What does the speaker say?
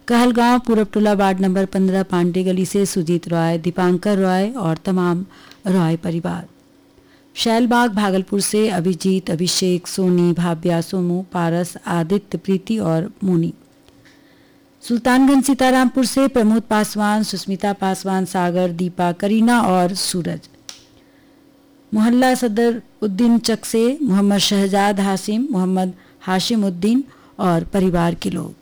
कहलगांव पूरब टोला ward number 15 Pandey गली से सुजीत रॉय, दीपांकर रॉय और तमाम रॉय परिवार। शैलबाग भागलपुर से अभिजीत, अभिषेक, सोनी, भाव्या, सोमू, पारस, आदित्य, प्रीति और मोनी। सुल्तानगंज सीतारामपुर से प्रमोद पासवान, सुस्मिता पासवान, सागर, दीपा, करीना और सूरज। मोहल्ला सदर उद्दीन चक से मोहम्मद शहजाद हाशिम, मोहम्मद हाशिम उद्दीन और परिवार के लोग।